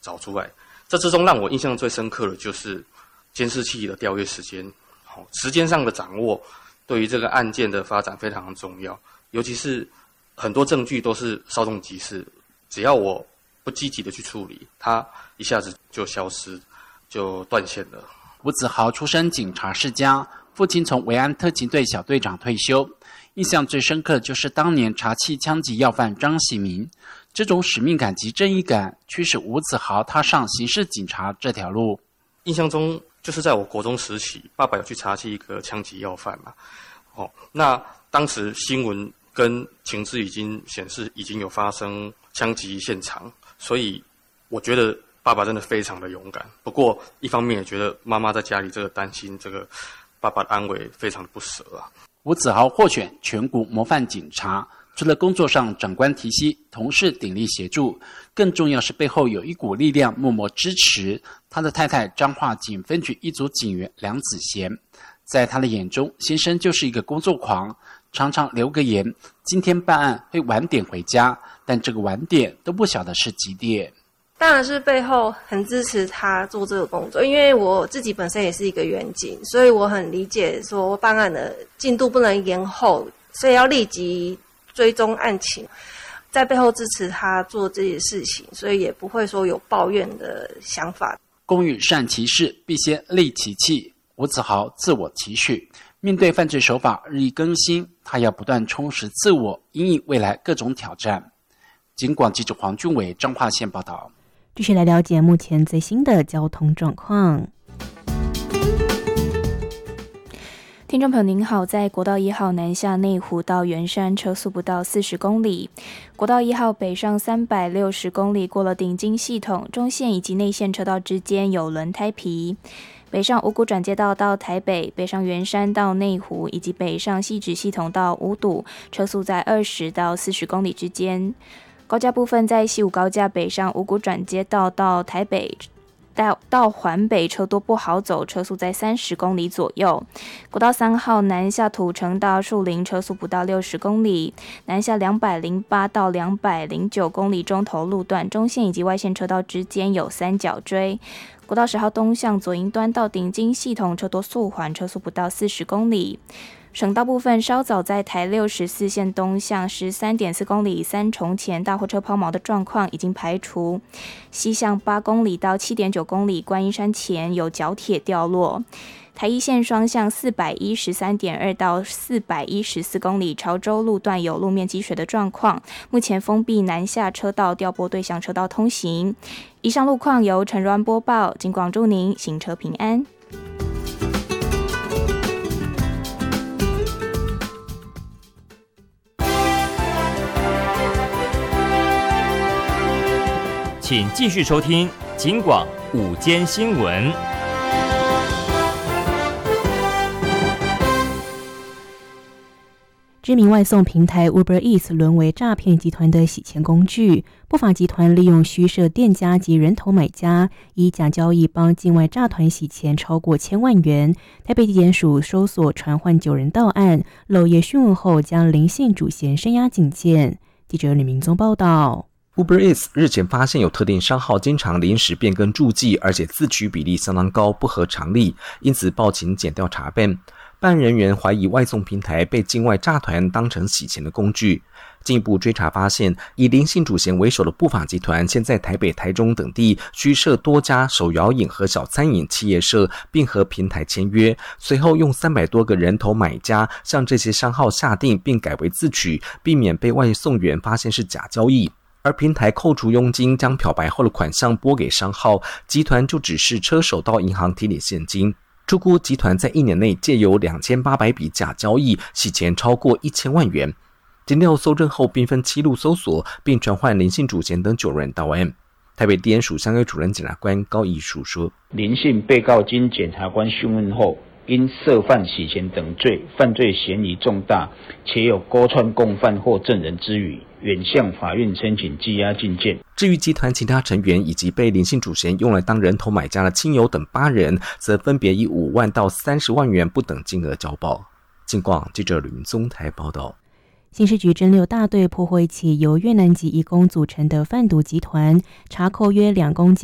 找出来。这之中让我印象最深刻的就是监视器的调阅时间，时间上的掌握对于这个案件的发展非常重要，尤其是很多证据都是稍纵即逝，只要我不积极的去处理，它一下子就消失，就断线了。 吴子豪出身警察世家，父亲从维安特勤队小队长退休，印象最深刻的就是当年查缉枪击要犯张喜明。这种使命感及正义感驱使吴子豪踏上刑事警察这条路。 印象中就是在我国中时期，爸爸有去查缉一个枪击要犯嘛，那当时新闻跟情资已经显示已经有发生枪击现场，所以我觉得爸爸真的非常的勇敢。不过一方面也觉得妈妈在家里这个担心这个爸爸的安危非常的不舍啊。 吴子豪获选全国模范警察，除了工作上长官提携，同事鼎力协助，更重要是背后有一股力量默默支持。他的太太彰化警分局一组警员梁子贤，在他的眼中，先生就是一个工作狂，常常留个言，今天办案会晚点回家，但这个晚点都不晓得是几点。 当然是背后很支持他做这个工作，因为我自己本身也是一个员警，所以我很理解说办案的进度不能延后，所以要立即追踪案情，在背后支持他做这些事情，所以也不会说有抱怨的想法。 工欲善其事，必先利其器。吴子豪自我期许，面对犯罪手法日益更新，他要不断充实自我，因应未来各种挑战。警广记者黄俊伟彰化县报道。 继续来了解目前最新的交通状况。 听众朋友您好，在国道1号南下内湖到圆山车速不到40公里，国道1号北上360公里过了顶金系统，中线以及内线车道之间有轮胎皮。北上五股转接道到台北，北上圆山到内湖，以及北上汐止系统到五堵，车速在20到40公里之间。高架部分在西武高架北上五股转接道到台北到环北车多不好走，车速在30公里左右。国道3号南下土城到树林，车速不到60公里。南下208到209公里中头路段，中线以及外线车道之间有三角锥。国道10号东向左营端到顶金系统，车多速缓，车速不到40公里。省道部分稍早在台64线东向13.4公里三重前大货车抛锚的状况已经排除，西向8公里到7.9公里观音山前有角铁掉落。台一线双向413.2到414公里潮州路段有路面积水的状况，目前封闭南下车道调拨对向车道通行。以上路况由陈软播报，警广祝您行车平安。 请继续收听警广午间新闻。 知名外送平台 Uber Eats 沦为诈骗集团的洗钱工具，不法集团利用虚设店家及人头买家，以假交易帮境外诈团洗钱超过1000万元。台北地检署搜索传唤9人到案，漏夜讯问后将林姓主嫌声押警戒。记者吕明宗报道。 Uber Eats 日前发现有特定商号经常临时变更注记，而且自取比例相当高，不合常理，因此报请检调查办。办案人员怀疑外送平台被境外诈团当成洗钱的工具。进一步追查发现，以林姓主嫌为首的不法集团现在台北、台中等地虚设多家手摇饮和小餐饮企业社，并和平台签约，随后用300多个人头买家向这些商号下订，并改为自取，避免被外送员发现是假交易。而平台扣除佣金，将漂白后的款项拨给商号，集团就只是车手到银行提领现金。初估集团在1年内借由2800笔假交易洗钱超过1000万元。检调搜证后，并分7路搜索，并传唤林姓主嫌等9人到案。台北地检署相对主任检察官高义书说， 林姓被告经检察官讯问后，因涉犯洗钱等罪，犯罪嫌疑重大，且有勾串共犯或证人之余，原向法院申请羁押禁见。 至于集团其他成员以及被林姓主嫌用来当人头买家的亲友等8人，则分别以5万到30万元不等金额交保。警广记者吕明宗台报道。 刑事局侦6大队破获一起由越南籍移工组成的贩毒集团，查扣约2公斤